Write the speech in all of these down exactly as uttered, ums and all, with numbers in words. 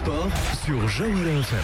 sport sur Jawhara إف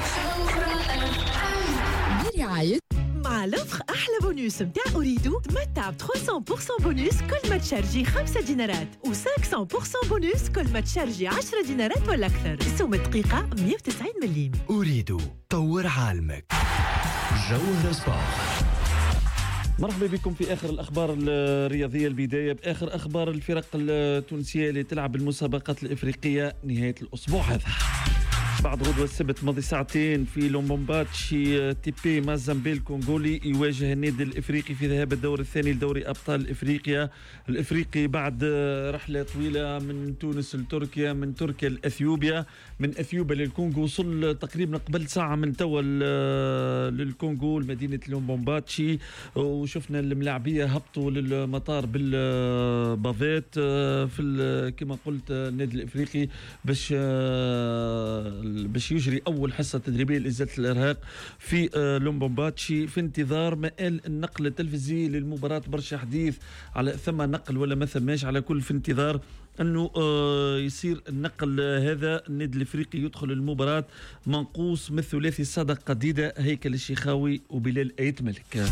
إم. برعاية مع لوفر أحلى بونوس متاع أريدو تمتع ب ثلاثمية بالمية بونوس كل ما تشارجي خمسة دينارات و خمسمية بالمية بونوس كل ما تشارجي عشرة دينارات ولا أكثر. السوم الدقيقة مية وتسعين مليم. أريدو طور عالمك. جوهرة سبورت. مرحبا بكم في آخر الأخبار الرياضية. البداية بآخر أخبار الفرق التونسية اللي تلعب المسابقات الإفريقية نهاية الأسبوع هذا. بعد غدوة السبت ماضي ساعتين في لومبومباتشي تيبي مازامبي الكونغولي يواجه النادي الإفريقي في ذهاب الدور الثاني لدوري أبطال إفريقيا. الإفريقي بعد رحلة طويلة من تونس لتركيا، من تركيا لأثيوبيا، من أثيوبيا للكونغو، وصل تقريبا قبل ساعة من توا للكونغو لمدينة لومبومباتشي، وشفنا الملاعبية هبطوا للمطار بالبافيت في كما قلت النادي الإفريقي باش باش يجري أول حصة تدريبية لإزالة الإرهاق في لومبومباتشي في انتظار مآل النقل التلفزيوني للمباراة. برشا حديث على ثم نقل ولا ما ثماش، على كل في انتظار أنه يصير النقل هذا. النادي الإفريقي يدخل المباراة منقوص من ثلاثي صادق قديدة، هيكل الشيخاوي وبلال أيت ملك.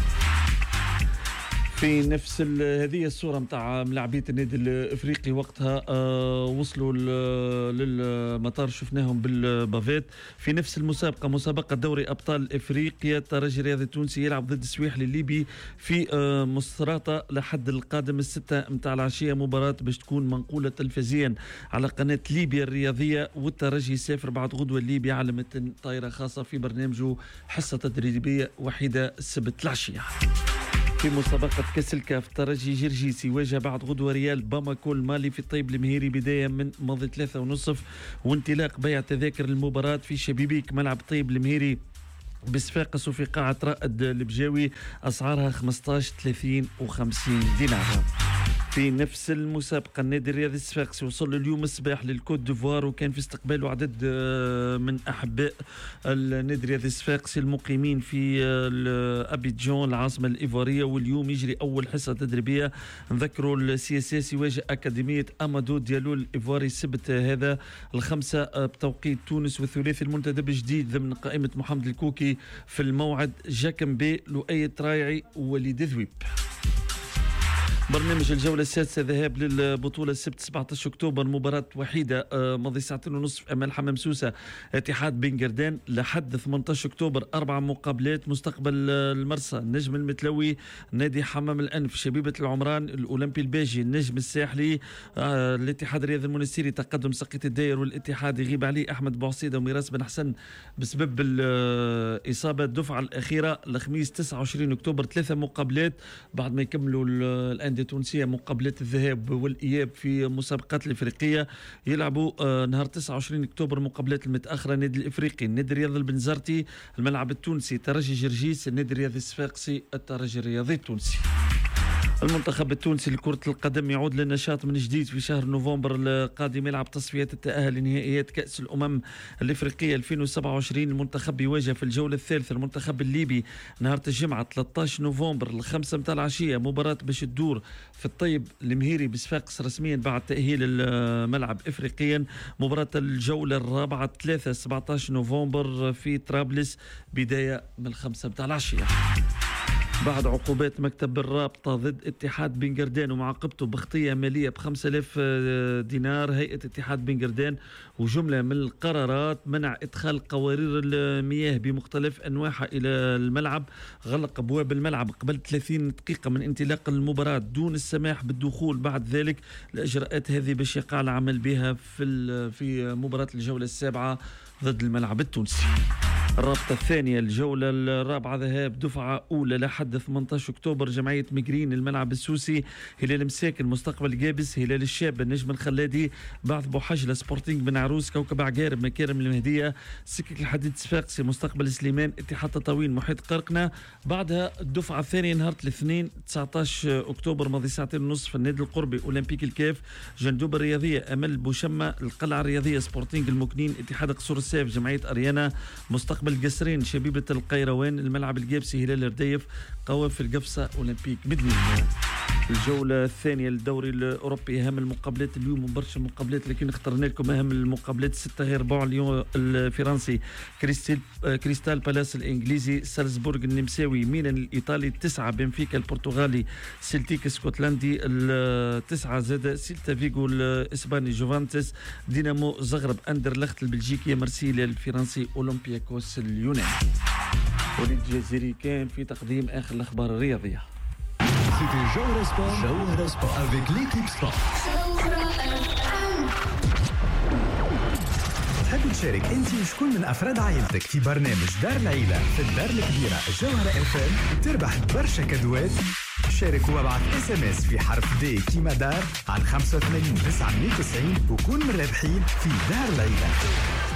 في نفس هذه الصورة متاع ملاعبية النادي الإفريقي وقتها آه وصلوا للمطار، شفناهم بالبافيت. في نفس المسابقة مسابقة دوري أبطال إفريقيا، الترجي الرياضي التونسي يلعب ضد السويحلي الليبي في آه مصراتة لحد القادم الستة متاع العشية، مباراة باش تكون منقولة تلفزيا على قناة ليبيا الرياضية. والترجي يسافر بعد غدوة ليبيا على متن طائرة خاصة في برنامجه حصة تدريبية وحيدة السبت العشية. في مسابقة كأس الكاف الترجي جرجيسي يواجه بعد غدوة ريال باماكو المالي في الطيب المهيري بداية من ماضي ثلاثة ونصف، وانطلاق بيع تذاكر المباراة في شبيبيك ملعب الطيب المهيري بصفاقس وفي قاعة رائد البجاوي، أسعارها خمسطاش ثلاثين وخمسين دينار. في نفس المسابقة النادي الرياضي الصفاقسي وصل اليوم الصباح للكوت ديفوار، وكان في استقباله عدد من أحباء النادي الرياضي الصفاقسي المقيمين في أبيجان العاصمة الإيفوارية. واليوم يجري أول حصة تدريبية. نذكروا السي اس اس يواجه أكاديمية أمادو ديالو الإيفواري السبت هذا الخمسة بتوقيت تونس، والثلاثي المنتدب جديد ضمن قائمة محمد الكوكي في الموعد جاكمبي لؤي ترايعي ووليد ذويب. برنامج الجولة السادسة ذهاب للبطولة السبت سبعة عشر أكتوبر، مباراة وحيدة ماضي ساعتين ونصف أمام حمام سوسة اتحاد بن قردان. لحد ثمانية عشر أكتوبر أربع مقابلات. مستقبل المرسى النجم المتلوي نادي حمام الأنف، شبيبة العمران الأولمبي الباجي، النجم الساحلي آه، الاتحاد الرياضي المنستيري تقدم سقية الداير، والاتحاد يغيب عليه أحمد بوعصيدة وميراس بن حسن بسبب الإصابة. الدفعة الأخيرة الخميس تسعة وعشرين أكتوبر ثلاثة مقابلات بعد ما يكملوا الأندية التونسية مقابلات الذهاب والإياب في مسابقات الإفريقية. يلعبوا آه نهار تسعة وعشرين أكتوبر مقابلات المتأخرة النادي الإفريقي النادي الرياضي البنزرتي، الملعب التونسي ترجي جرجيس، النادي الرياضي الصفاقسي الترجي الرياضي التونسي. المنتخب التونسي لكرة القدم يعود للنشاط من جديد في شهر نوفمبر القادم، يلعب تصفيات التأهل لنهائيات كأس الأمم الإفريقية ألفين وسبعة وعشرين. المنتخب يواجه في الجولة الثالثة المنتخب الليبي نهار الجمعة ثلاثة عشر نوفمبر الخمسة متاع العشية، مباراة باش تدور في الطيب المهيري بصفاقس رسميا بعد تأهيل الملعب إفريقيا. مباراة الجولة الرابعة ثلاثة سبعة عشر نوفمبر في طرابلس بداية من الخمسة متاع العشية. بعد عقوبات مكتب الرابطة ضد اتحاد بن قردان ومعاقبته بخطية مالية بخمسة آلاف دينار، هيئة اتحاد بن قردان وجملة من القرارات منع إدخال قوارير المياه بمختلف أنواعها إلى الملعب، غلق أبواب الملعب قبل ثلاثين دقيقة من انطلاق المباراة دون السماح بالدخول بعد ذلك. الإجراءات هذه باش يقع العمل بها في في مباراة الجولة السابعة ضد الملعب التونسي. الرابطة الثانية الجولة الرابعة ذهاب دفعة أولى لحد ثمانية عشر أكتوبر، جمعية مجرين الملعب السوسي، هلال مساكن مستقبل جابس، هلال الشاب النجم الخلادي، بعث بوحجلة سبورتينج بن عروس، كوكب عقارب مكارم المهدية، سكك الحديد صفاقسي، مستقبل سليمان، اتحاد تطاوين محيط قرقنة. بعدها الدفعة الثانية نهار الاثنين تسعة عشر أكتوبر ماضي ساعتين ونصف النادي القربي أولمبيك الكاف، جندوب الرياضية أمل بوشمة، القلعة الرياضية سبورتينج المكنين، اتحاد قصور السيف، جمعية أريانا، مستقبل القصرين، شبيبة القيروان، الملعب الجابسي، هلال الرديف، قوافل القفصة، أولمبيك مدنية. الجولة الثانية للدوري الأوروبي. أهم المقابلات اليوم وبرشا مقابلات، لكن اخترنا لكم أهم المقابلات. ستة غير ربع ليون الفرنسي، كريستال كريستال بالاس الإنجليزي، سالزبورغ النمساوي، ميلان الإيطالي، التسعة بنفيكا البرتغالي، سيلتيك اسكتلندي، التسعة زاد سيلتا فيغو الإسباني، جوفانتس، دينامو زغرب، أندرلخت البلجيكية، مرسيليا الفرنسي، أولمبياكوس اليوناني. وليد الجزيري كان في تقديم آخر الأخبار الرياضية. C'était Jawhara Sport, Jawhara Sport avec l'équipe Sport. تحب تشارك انت وشكون من افراد عائلتك في برنامج دار العيلة في الدار الكبيرة جوهرة اف ام تربح برشا كادوات؟ شارك وابعث اس ام اس في حرف دي كيما دار على خمسة وثمانين تسعمية وتسعين وكون من الرابحين في دار العيلة.